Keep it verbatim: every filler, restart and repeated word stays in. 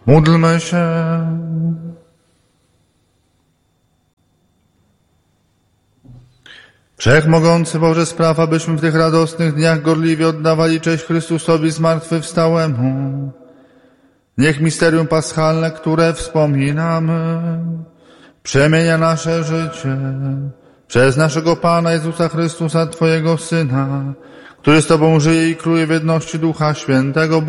Módlmy się. Wszechmogący Boże, spraw, abyśmy w tych radosnych dniach gorliwie oddawali cześć Chrystusowi zmartwychwstałemu. Niech misterium paschalne, które wspominamy, przemienia nasze życie przez naszego Pana Jezusa Chrystusa, Twojego Syna, który z Tobą żyje i króluje w jedności Ducha Świętego,